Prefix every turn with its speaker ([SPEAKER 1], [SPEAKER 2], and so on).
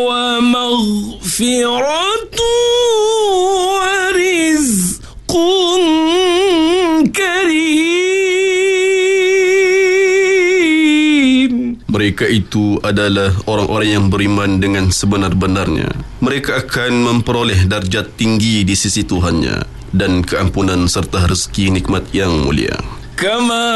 [SPEAKER 1] ومغفرة ورزق كريم.
[SPEAKER 2] Mereka itu adalah orang-orang yang beriman dengan sebenar-benarnya. Mereka akan memperoleh darjat tinggi di sisi Tuhannya dan keampunan serta rezeki nikmat yang mulia.
[SPEAKER 1] Kama